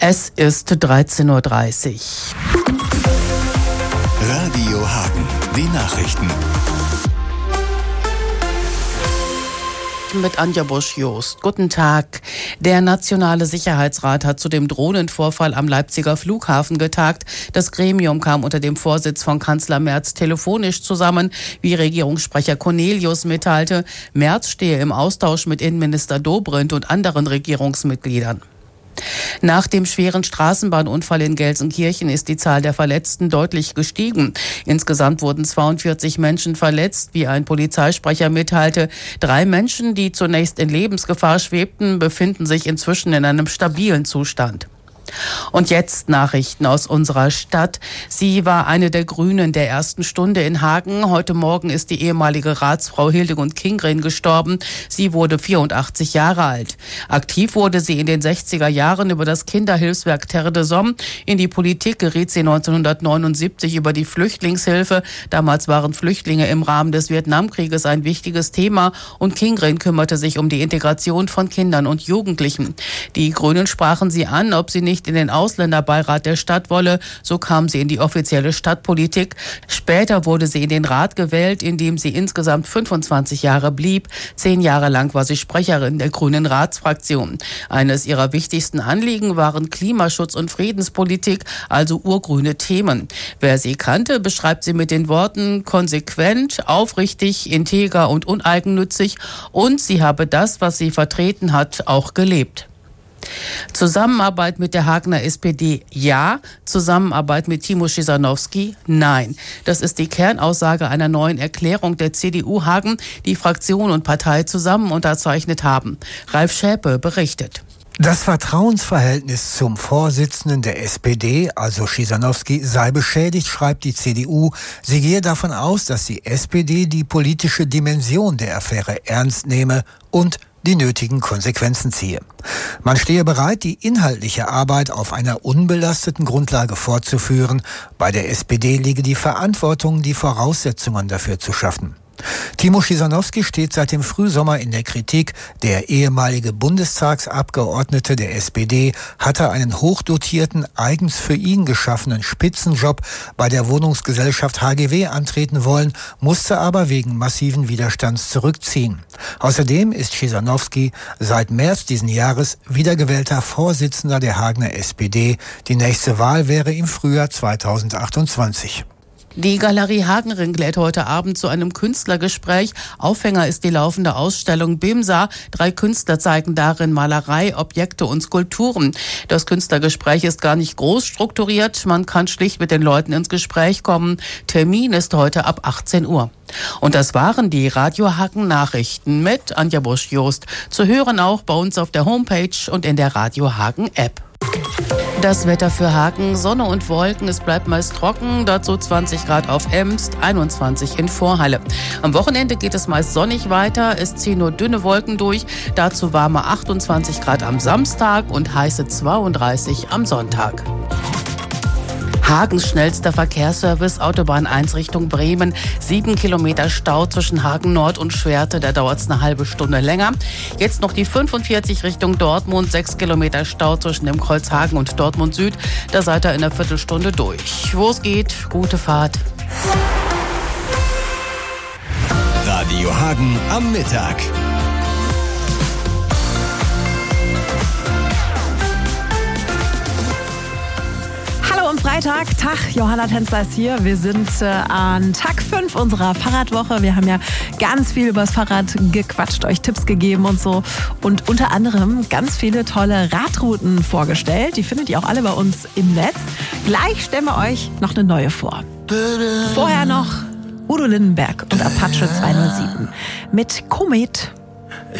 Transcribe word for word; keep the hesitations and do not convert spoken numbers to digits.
Es ist dreizehn Uhr dreißig. Radio Hagen, die Nachrichten. Mit Anja Busch-Jost. Guten Tag. Der Nationale Sicherheitsrat hat zu dem Drohnenvorfall am Leipziger Flughafen getagt. Das Gremium kam unter dem Vorsitz von Kanzler Merz telefonisch zusammen, wie Regierungssprecher Cornelius mitteilte. Merz stehe im Austausch mit Innenminister Dobrindt und anderen Regierungsmitgliedern. Nach dem schweren Straßenbahnunfall in Gelsenkirchen ist die Zahl der Verletzten deutlich gestiegen. Insgesamt wurden zweiundvierzig Menschen verletzt, wie ein Polizeisprecher mitteilte. Drei Menschen, die zunächst in Lebensgefahr schwebten, befinden sich inzwischen in einem stabilen Zustand. Und jetzt Nachrichten aus unserer Stadt. Sie war eine der Grünen der ersten Stunde in Hagen. Heute Morgen ist die ehemalige Ratsfrau Hildegund Kingren gestorben. Sie wurde vierundachtzig Jahre alt. Aktiv wurde sie in den sechziger Jahren über das Kinderhilfswerk Terre de Somme. In die Politik geriet sie neunzehnhundertneunundsiebzig über die Flüchtlingshilfe. Damals waren Flüchtlinge im Rahmen des Vietnamkrieges ein wichtiges Thema und Kingren kümmerte sich um die Integration von Kindern und Jugendlichen. Die Grünen sprachen sie an, ob sie nicht in den Ausländerbeirat der Stadt wolle. So kam sie in die offizielle Stadtpolitik. Später wurde sie in den Rat gewählt, in dem sie insgesamt fünfundzwanzig Jahre blieb. Zehn Jahre lang war sie Sprecherin der Grünen Ratsfraktion. Eines ihrer wichtigsten Anliegen waren Klimaschutz und Friedenspolitik, also urgrüne Themen. Wer sie kannte, beschreibt sie mit den Worten konsequent, aufrichtig, integer und uneigennützig. Und sie habe das, was sie vertreten hat, auch gelebt. Zusammenarbeit mit der Hagener S P D ja, Zusammenarbeit mit Timo Chrzanowski nein. Das ist die Kernaussage einer neuen Erklärung der C D U Hagen, die Fraktion und Partei zusammen unterzeichnet haben. Ralf Schäpe berichtet. Das Vertrauensverhältnis zum Vorsitzenden der S P D, also Chrzanowski, sei beschädigt, schreibt die C D U. Sie gehe davon aus, dass die S P D die politische Dimension der Affäre ernst nehme und die nötigen Konsequenzen ziehe. Man stehe bereit, die inhaltliche Arbeit auf einer unbelasteten Grundlage fortzuführen. Bei der S P D liege die Verantwortung, die Voraussetzungen dafür zu schaffen. Timo Chrzanowski steht seit dem Frühsommer in der Kritik. Der ehemalige Bundestagsabgeordnete der S P D hatte einen hochdotierten, eigens für ihn geschaffenen Spitzenjob bei der Wohnungsgesellschaft H G W antreten wollen, musste aber wegen massiven Widerstands zurückziehen. Außerdem ist Chrzanowski seit März diesen Jahres wiedergewählter Vorsitzender der Hagener S P D. Die nächste Wahl wäre im Frühjahr zweitausendachtundzwanzig. Die Galerie Hagenring lädt heute Abend zu einem Künstlergespräch. Aufhänger ist die laufende Ausstellung Bimsa. Drei Künstler zeigen darin Malerei, Objekte und Skulpturen. Das Künstlergespräch ist gar nicht groß strukturiert. Man kann schlicht mit den Leuten ins Gespräch kommen. Termin ist heute ab achtzehn Uhr. Und das waren die Radio Hagen Nachrichten mit Anja Busch-Jost. Zu hören auch bei uns auf der Homepage und in der Radio Hagen App. Das Wetter für Hagen, Sonne und Wolken, es bleibt meist trocken, dazu zwanzig Grad auf Emst, einundzwanzig in Vorhalle. Am Wochenende geht es meist sonnig weiter, es ziehen nur dünne Wolken durch, dazu warme achtundzwanzig Grad am Samstag und heiße zweiunddreißig am Sonntag. Hagens schnellster Verkehrsservice, Autobahn eins Richtung Bremen. Sieben Kilometer Stau zwischen Hagen Nord und Schwerte, da dauert es eine halbe Stunde länger. Jetzt noch die fünfundvierzig Richtung Dortmund, sechs Kilometer Stau zwischen dem Kreuz Hagen und Dortmund Süd. Da seid ihr in einer Viertelstunde durch. Wo es geht, gute Fahrt. Radio Hagen am Mittag. Freitag, Tag, Johanna Tänzler ist hier. Wir sind äh, an Tag fünf unserer Fahrradwoche. Wir haben ja ganz viel über das Fahrrad gequatscht, euch Tipps gegeben und so. Und unter anderem ganz viele tolle Radrouten vorgestellt. Die findet ihr auch alle bei uns im Netz. Gleich stellen wir euch noch eine neue vor. Vorher noch Udo Lindenberg und Apache zweihundertsieben mit Komet.